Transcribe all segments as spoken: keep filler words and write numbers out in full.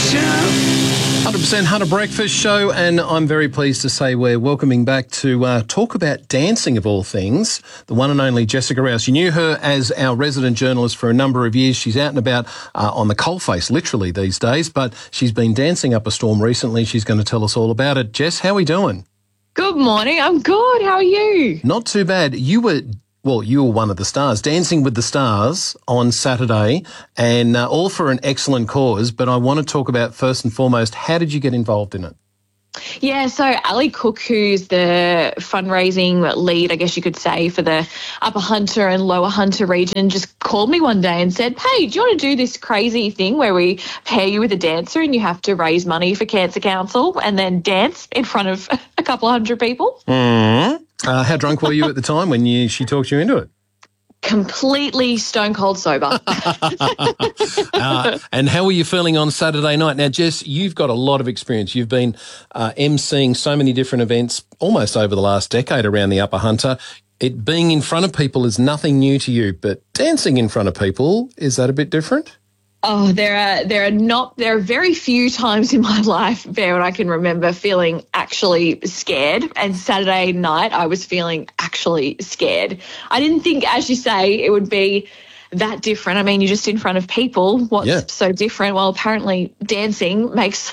Show. one hundred percent Hunter Breakfast Show, and I'm very pleased to say we're welcoming back to uh, talk about dancing of all things, the one and only Jessica Rouse. You knew her as our resident journalist for a number of years. She's out and about uh, on the coalface, literally, these days, but she's been dancing up a storm recently. She's going to tell us all about it. Jess, how are we doing? Good morning. I'm good. How are you? Not too bad. You were... Well, you were one of the stars, Dancing with the Stars on Saturday, and uh, all for an excellent cause. But I want to talk about, first and foremost, how did you get involved in it? Yeah, so Ali Cook, who's the fundraising lead, I guess you could say, for the Upper Hunter and Lower Hunter region, just called me one day and said, hey, do you want to do this crazy thing where we pair you with a dancer and you have to raise money for Cancer Council and then dance in front of a couple of hundred people? Mm-hmm. Uh, how drunk were you at the time when you she talked you into it? Completely stone cold sober. uh, and how were you feeling on Saturday night? Now, Jess, you've got a lot of experience. You've been uh, emceeing so many different events almost over the last decade around the Upper Hunter. It being in front of people is nothing new to you, but dancing in front of people, is that a bit different? Oh, there are there are not there are very few times in my life, Bear, when I can remember feeling actually scared. And Saturday night, I was feeling actually scared. I didn't think, as you say, it would be that different. I mean, you're just in front of people. What's yeah. so different? Well, apparently dancing makes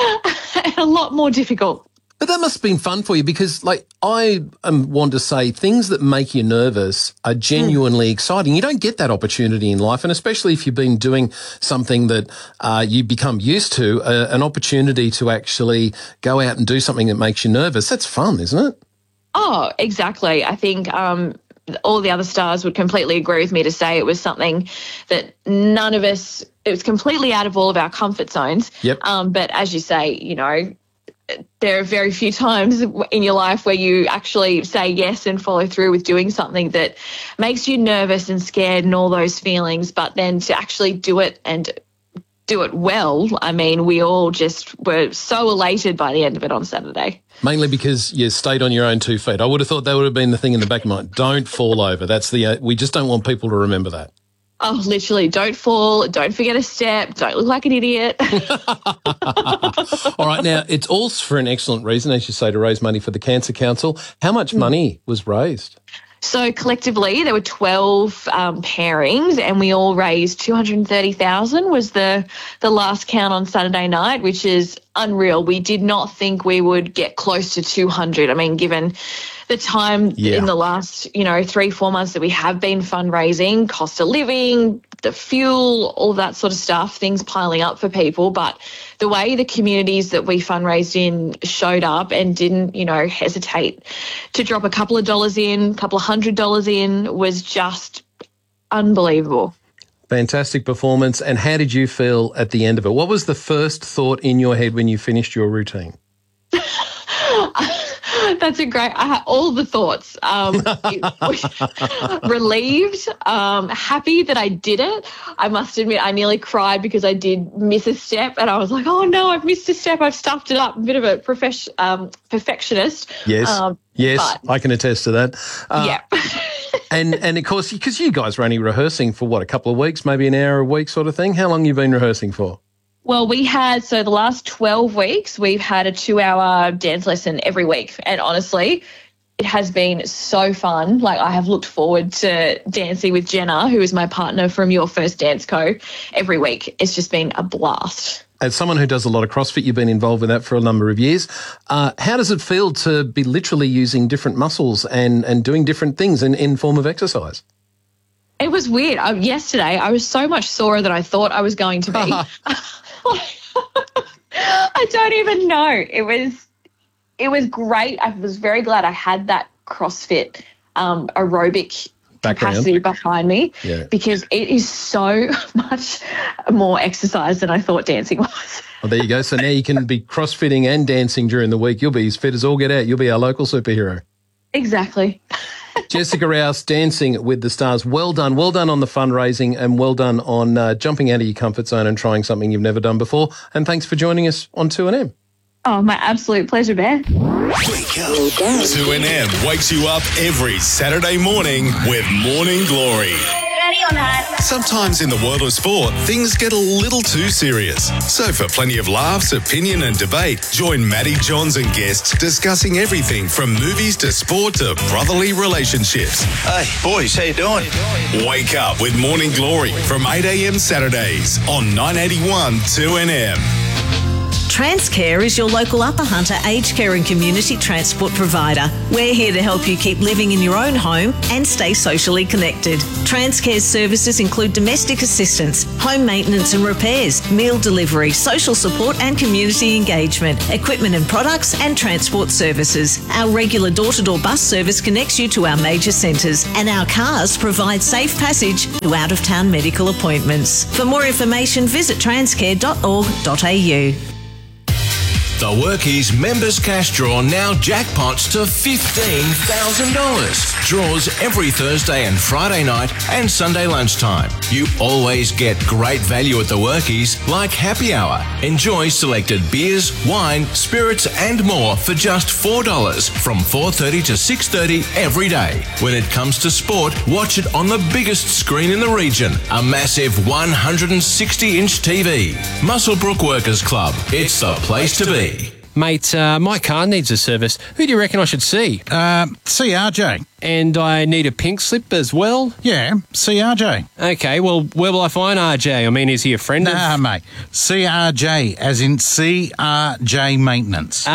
it a lot more difficult. But that must have been fun for you because, like, I um, want to say things that make you nervous are genuinely mm. exciting. You don't get that opportunity in life, and especially if you've been doing something that uh, you become used to, uh, an opportunity to actually go out and do something that makes you nervous. That's fun, isn't it? Oh, exactly. I think um, all the other stars would completely agree with me to say it was something that none of us, it was completely out of all of our comfort zones. Yep. Um, but as you say, you know, there are very few times in your life where you actually say yes and follow through with doing something that makes you nervous and scared and all those feelings, but then to actually do it and do it well, I mean, we all just were so elated by the end of it on Saturday. Mainly because you stayed on your own two feet. I would have thought that would have been the thing in the back of my mind. Don't fall over. That's the, uh, we just don't want people to remember that. Oh, literally, don't fall, don't forget a step, don't look like an idiot. All right, now, it's all for an excellent reason, as you say, to raise money for the Cancer Council. How much money was raised? So collectively, there were twelve um, pairings, and we all raised two hundred thirty thousand dollars was the, the last count on Saturday night, which is unreal. We did not think we would get close to two hundred. I mean, given the time yeah. in the last, you know, three, four months that we have been fundraising, cost of living, the fuel, all that sort of stuff, things piling up for people. But the way the communities that we fundraised in showed up and didn't, you know, hesitate to drop a couple of dollars in, a couple of hundred dollars in was just unbelievable. Fantastic performance. And how did you feel at the end of it? What was the first thought in your head when you finished your routine? That's a great, I had all the thoughts. Um, relieved, um, happy that I did it. I must admit, I nearly cried because I did miss a step and I was like, oh no, I've missed a step. I've stuffed it up. A bit of a profes- um, perfectionist. Yes, um, yes, but, I can attest to that. Uh, yeah. and, and of course, because you guys were only rehearsing for what, a couple of weeks, maybe an hour a week sort of thing. How long have you been rehearsing for? Well, we had, so the last twelve weeks, we've had a two-hour dance lesson every week. And honestly, it has been so fun. Like, I have looked forward to dancing with Jenna, who is my partner from Your First Dance Co, every week. It's just been a blast. As someone who does a lot of CrossFit, you've been involved with that for a number of years. Uh, how does it feel to be literally using different muscles and, and doing different things in, in form of exercise? It was weird. Um, yesterday, I was so much sorer than I thought I was going to be. I don't even know. It was it was great. I was very glad I had that CrossFit um, aerobic background capacity behind me yeah. because it is so much more exercise than I thought dancing was. Well, there you go. So now you can be CrossFitting and dancing during the week. You'll be as fit as all get out. You'll be our local superhero. Exactly. Jessica Rouse, Dancing with the Stars. Well done. Well done on the fundraising and well done on uh, jumping out of your comfort zone and trying something you've never done before. And thanks for joining us on two N M. Oh, my absolute pleasure, Bear. Wake up. two N M wakes you up every Saturday morning with Morning Glory. on that. Sometimes in the world of sport, things get a little too serious. So for plenty of laughs, opinion and debate, join Matty Johns and guests discussing everything from movies to sport to brotherly relationships. Hey, boys, how you doing? Wake up with Morning Glory from eight a.m. Saturdays on nine eighty-one two N M. Transcare is your local Upper Hunter aged care and community transport provider. We're here to help you keep living in your own home and stay socially connected. Transcare's services include domestic assistance, home maintenance and repairs, meal delivery, social support and community engagement, equipment and products and transport services. Our regular door-to-door bus service connects you to our major centres, and our cars provide safe passage to out-of-town medical appointments. For more information, visit transcare dot org dot a u. The Workies Members Cash Draw now jackpots to fifteen thousand dollars. Draws every Thursday and Friday night and Sunday lunchtime. You always get great value at the Workies, like happy hour. Enjoy selected beers, wine, spirits and more for just four dollars from four thirty to six thirty every day. When it comes to sport, watch it on the biggest screen in the region, a massive one hundred sixty inch T V. Muswellbrook Workers Club. It's the place to be. Mate, uh, my car needs a service. Who do you reckon I should see? Uh, C R J. And I need a pink slip as well? Yeah, C R J. Okay, well, where will I find R J? I mean, is he a friend nah, of... Nah, mate. C R J, as in C R J Maintenance.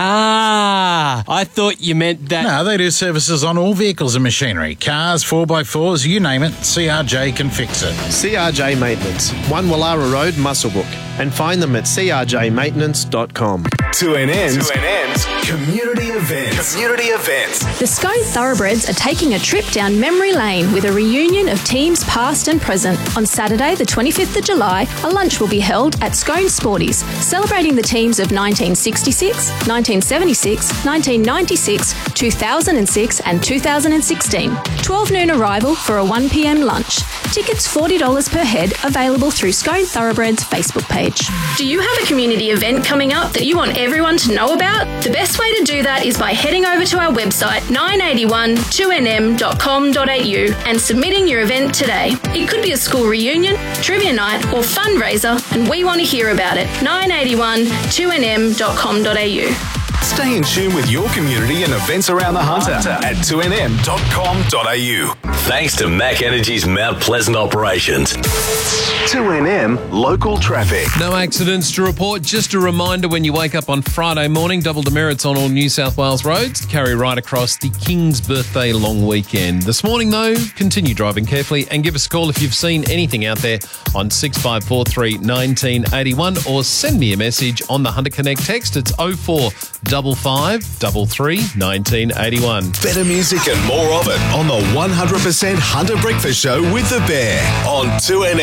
Ah, I thought you meant that... No, they do services on all vehicles and machinery. Cars, four by fours, you name it, C R J can fix it. C R J Maintenance, one Wallara Road, Muswellbrook. And find them at c r j maintenance dot com. two N N's Community Events. Community Events. The Scone Thoroughbreds are taking a trip down memory lane with a reunion of teams past and present. On Saturday, the twenty-fifth of July, a lunch will be held at Scone Sporties, celebrating the teams of nineteen sixty-six, nineteen seventy-six, nineteen ninety-six, two thousand six and two thousand sixteen. twelve noon arrival for a one p m lunch. Tickets forty dollars per head, available through Scone Thoroughbreds Facebook page. Do you have a community event coming up that you want everyone to know about? The best way to do that is by heading over to our website nine eighty-one two N M dot com dot a u and submitting your event today. It could be a school reunion, trivia night or fundraiser, and we want to hear about it. nine eighty-one two N M dot com dot a u. Stay in tune with your community and events around the Hunter at two N M dot com dot a u. Thanks to Mac Energy's Mount Pleasant operations. two N M Local Traffic. No accidents to report. Just a reminder, when you wake up on Friday morning, double demerits on all New South Wales roads carry right across the King's Birthday long weekend. This morning, though, continue driving carefully and give us a call if you've seen anything out there on six five four three, one nine eight one, or send me a message on the Hunter Connect text. It's oh four five five three three, one nine eight one. Better music and more of it on the one hundred percent Hunter Breakfast Show with the Bear on two N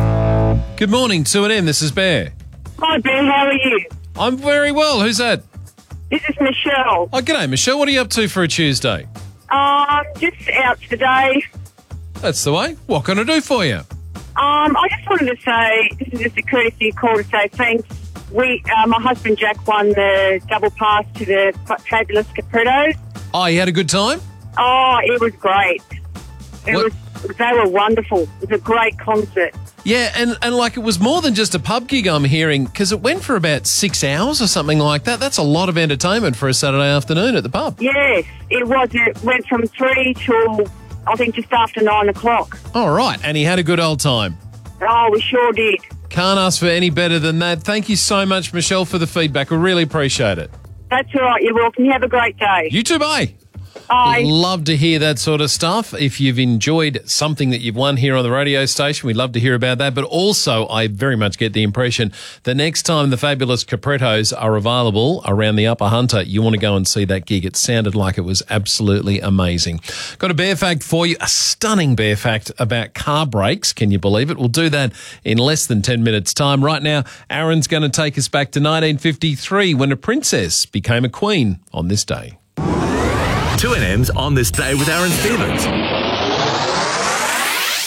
M. Good morning, two N M. This is Bear. Hi, Bear. How are you? I'm very well. Who's that? This is Michelle. Oh, g'day, Michelle. What are you up to for a Tuesday? Um, just out today. That's the way. What can I do for you? Um, I just wanted to say, this is just a courtesy call to say thanks. We, uh, my husband Jack won the double pass to the fabulous Caprettos. Oh, you had a good time? Oh, it was great. It What? was, they were wonderful. It was a great concert. Yeah, and, and like it was more than just a pub gig, I'm hearing, because it went for about six hours or something like that. That's a lot of entertainment for a Saturday afternoon at the pub. Yes, it was. It went from three till, I think, just after nine o'clock. All right, and he had a good old time. Oh, we sure did. Can't ask for any better than that. Thank you so much, Michelle, for the feedback. We really appreciate it. That's all right. You're welcome. You have a great day. You too, bye. Bye. Love to hear that sort of stuff. If you've enjoyed something that you've won here on the radio station, we'd love to hear about that. But also, I very much get the impression the next time the fabulous Caprettos are available around the Upper Hunter, you want to go and see that gig. It sounded like it was absolutely amazing. Got a bear fact for you, a stunning bear fact about car brakes. Can you believe it? We'll do that in less than ten minutes' time. Right now, Aaron's going to take us back to nineteen fifty-three when a princess became a queen on this day. two N M's on this day with Aaron Stevens.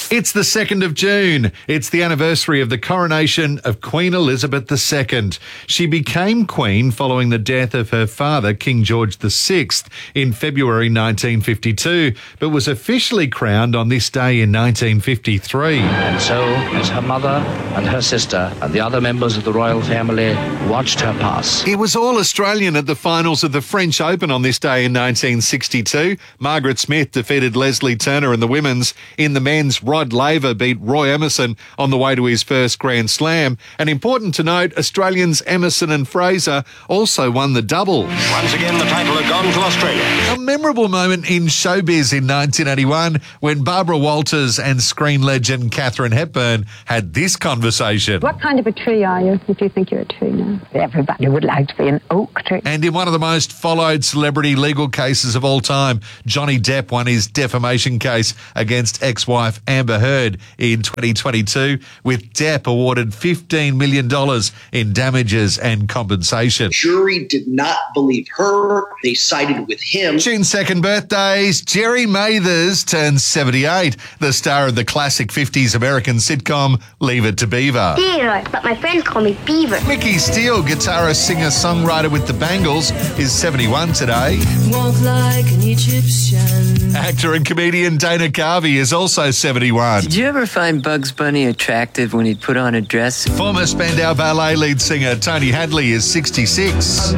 It's the second of June. It's the anniversary of the coronation of Queen Elizabeth the Second. She became Queen following the death of her father, King George the Sixth, in February nineteen fifty-two, but was officially crowned on this day in nineteen fifty-three. And so, as her mother and her sister and the other members of the royal family watched her pass. It was all Australian at the finals of the French Open on this day in nineteen sixty-two. Margaret Smith defeated Leslie Turner in the women's. In the men's, Rod Laver beat Roy Emerson on the way to his first Grand Slam. And important to note, Australians Emerson and Fraser also won the double. Once again, the title had gone to Australia. A memorable moment in showbiz in nineteen eighty-one when Barbara Walters and screen legend Katharine Hepburn had this conversation. What kind of a tree are you, if you think you're a tree now? Everybody would like to be an oak tree. And in one of the most followed celebrity legal cases of all time, Johnny Depp won his defamation case against ex-wife Amber Heard in twenty twenty-two, with Depp awarded fifteen million dollars in damages and compensation. Jury did not believe her. They sided with him. June second birthdays. Jerry Mathers turns seventy-eight, the star of the classic fifties American sitcom Leave It to Beaver. Theodore, but my friends call me Beaver. Mickey Steele, guitarist, singer, songwriter with the Bangles, is seventy-one today. Walk like an Egyptian. Actor and comedian Dana Carvey is also seventy-one. Did you ever find Bugs Bunny attractive when he'd put on a dress? Former Spandau Ballet lead singer Tony Hadley is sixty-six.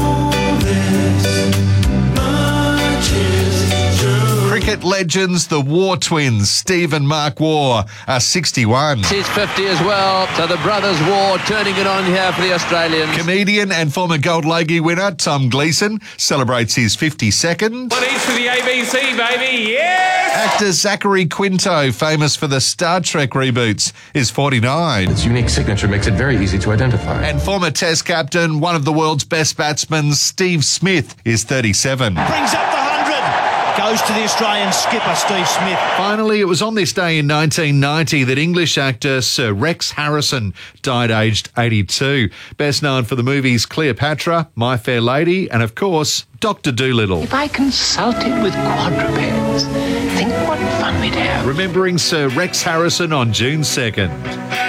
Cricket legends, the War twins, Steve and Mark Waugh, are sixty-one. He's fifty as well, so the brothers Waugh turning it on here for the Australians. Comedian and former Gold Logie winner Tom Gleeson celebrates his fifty-second. One each for the A B C, baby, yes! Actor Zachary Quinto, famous for the Star Trek reboots, is forty-nine. Its unique signature makes it very easy to identify. And former Test captain, one of the world's best batsmen, Steve Smith, is thirty-seven. Brings up the hundred. Goes to the Australian skipper, Steve Smith. Finally, it was on this day in nineteen ninety that English actor Sir Rex Harrison died aged eighty-two. Best known for the movies Cleopatra, My Fair Lady, and of course, Doctor Dolittle. If I consulted with quadrupeds, think what fun we'd have. Remembering Sir Rex Harrison on June second.